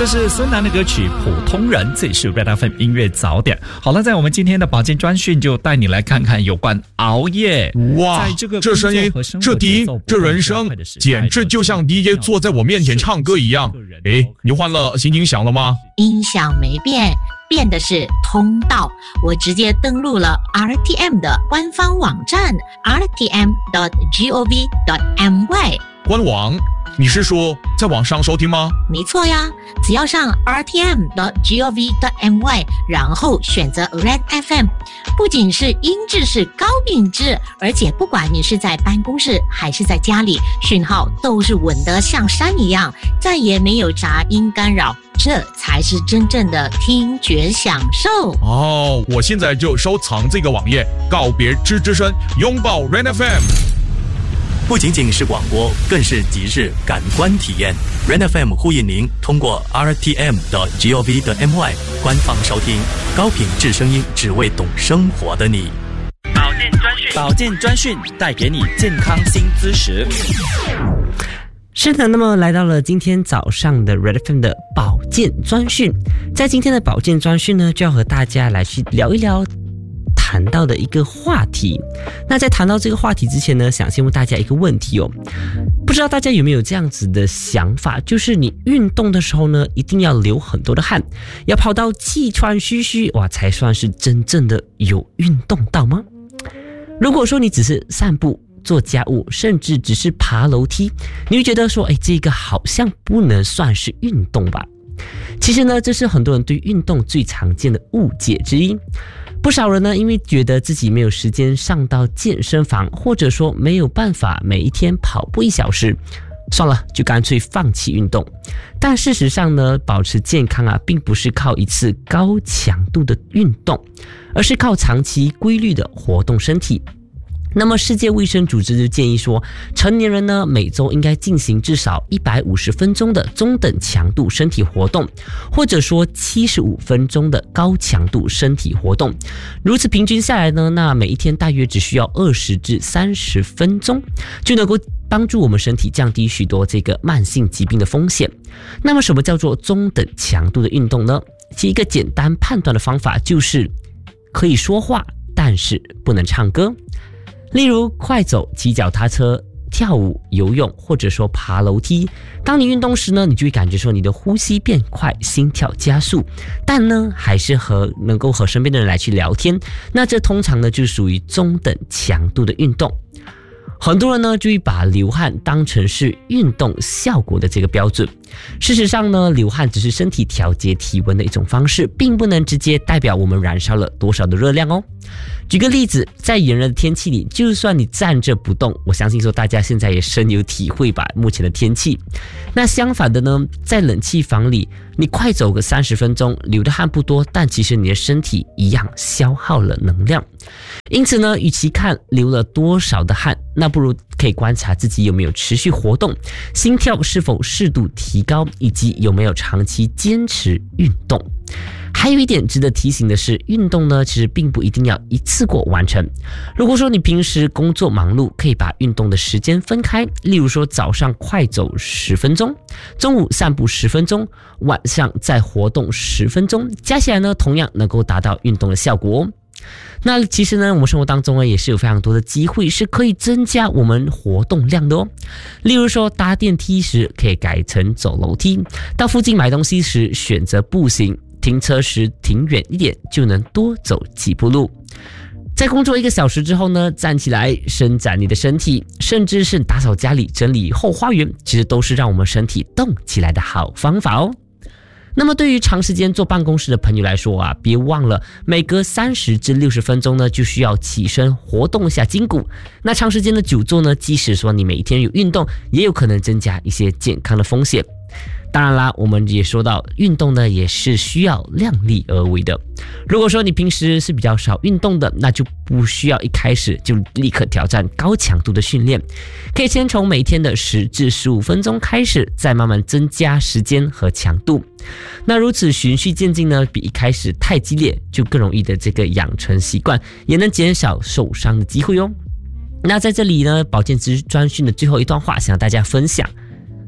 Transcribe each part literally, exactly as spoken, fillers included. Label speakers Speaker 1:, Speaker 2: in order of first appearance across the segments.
Speaker 1: 这是孙楠的歌曲《普通人》，这里是 Red F M 音乐早点。好了，在我们今天的保健专讯，就带你来看看有关熬夜。
Speaker 2: 哇，
Speaker 1: 在这个
Speaker 2: 这声音、这低音、这人声，简直就像 D J 坐在我面前唱歌一样。诶，你换了心情响了吗？
Speaker 3: 音响没变，变的是通道。我直接登录了 R T M 的官方网站 r t m dot gov dot my。
Speaker 2: 官网？你是说在网上收听吗？
Speaker 3: 没错呀，只要上 r t m dot gov dot my， 然后选择 Red F M， 不仅是音质是高品质，而且不管你是在办公室还是在家里，讯号都是稳得像山一样，再也没有杂音干扰，这才是真正的听觉享受。
Speaker 2: 哦，我现在就收藏这个网页，告别吱吱声，拥抱 Red F M。
Speaker 4: 不仅仅是广播，更是即日感官体验。Red F M 呼应您通过 r t m dot gov dot my 官方收听高品质声音，只为懂生活的你。
Speaker 5: 保健专讯，保健专讯，带给你健康新知识。
Speaker 6: 是的，那么来到了今天早上的 Red F M 的保健专讯，在今天的保健专讯呢，就要和大家来去聊一聊谈到的一个话题。那在谈到这个话题之前呢，想先问大家一个问题哦，不知道大家有没有这样子的想法，就是你运动的时候呢，一定要流很多的汗，要跑到气喘吁吁，哇，才算是真正的有运动到吗？如果说你只是散步、做家务，甚至只是爬楼梯，你会觉得说，哎，这个好像不能算是运动吧？其实呢，这是很多人对运动最常见的误解之一。不少人呢，因为觉得自己没有时间上到健身房，或者说没有办法每一天跑步一小时，算了，就干脆放弃运动。但事实上呢，保持健康啊，并不是靠一次高强度的运动，而是靠长期规律的活动身体。那么世界卫生组织就建议说，成年人呢每周应该进行至少一百五十分钟的中等强度身体活动，或者说七十五分钟的高强度身体活动。如此平均下来呢，那每一天大约只需要二十至三十分钟，就能够帮助我们身体降低许多这个慢性疾病的风险。那么什么叫做中等强度的运动呢？其实一个简单判断的方法就是可以说话，但是不能唱歌。例如快走、骑脚踏车、跳舞、游泳，或者说爬楼梯。当你运动时呢，你就会感觉说你的呼吸变快，心跳加速，但呢还是和能够和身边的人来去聊天，那这通常呢就属于中等强度的运动。很多人呢就会把流汗当成是运动效果的这个标准。事实上呢，流汗只是身体调节体温的一种方式，并不能直接代表我们燃烧了多少的热量哦。举个例子，在炎热的天气里，就算你站着不动，我相信说大家现在也深有体会吧，目前的天气。那相反的呢，在冷气房里，你快走个三十分钟，流的汗不多，但其实你的身体一样消耗了能量。因此呢，与其看流了多少的汗，那不如可以观察自己有没有持续活动，心跳是否适度提高，以及有没有长期坚持运动。还有一点值得提醒的是，运动呢其实并不一定要一次过完成。如果说你平时工作忙碌，可以把运动的时间分开，例如说早上快走十分钟，中午散步十分钟，晚上再活动十分钟，加起来呢同样能够达到运动的效果哦。那其实呢，我们生活当中呢也是有非常多的机会是可以增加我们活动量的哦。例如说搭电梯时可以改成走楼梯，到附近买东西时选择步行，停车时停远一点，就能多走几步路。在工作一个小时之后呢，站起来伸展你的身体，甚至是打扫家里、整理后花园，其实都是让我们身体动起来的好方法哦。那么对于长时间坐办公室的朋友来说啊，别忘了每隔三十至六十分钟呢，就需要起身活动一下筋骨。那长时间的久坐呢，即使说你每一天有运动，也有可能增加一些健康的风险。当然啦，我们也说到运动呢也是需要量力而为的。如果说你平时是比较少运动的，那就不需要一开始就立刻挑战高强度的训练，可以先从每天的十至十五分钟开始，再慢慢增加时间和强度。那如此循序渐进呢，比一开始太激烈就更容易的这个养成习惯，也能减少受伤的机会哦。那在这里呢，保健专讯的最后一段话想和大家分享，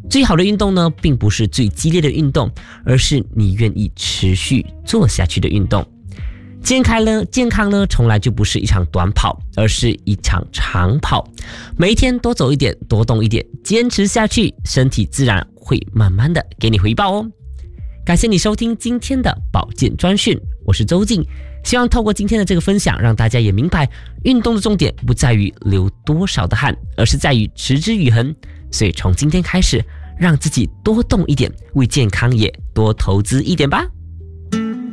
Speaker 6: 最好的运动呢，并不是最激烈的运动，而是你愿意持续做下去的运动。健康呢，健康呢，从来就不是一场短跑，而是一场长跑。每一天多走一点，多动一点，坚持下去，身体自然会慢慢的给你回报哦。感谢你收听今天的保健专讯，我是周静。希望透过今天的这个分享，让大家也明白，运动的重点不在于流多少的汗，而是在于持之以恒。所以从今天开始，让自己多动一点，为健康也多投资一点吧。